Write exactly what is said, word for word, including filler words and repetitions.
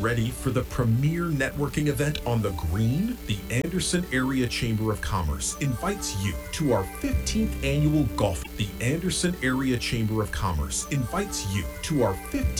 ready for the premier networking event on the green? The Anderson Area Chamber of Commerce invites you to our fifteenth annual golf. The Anderson Area Chamber of Commerce invites you to our fifteenth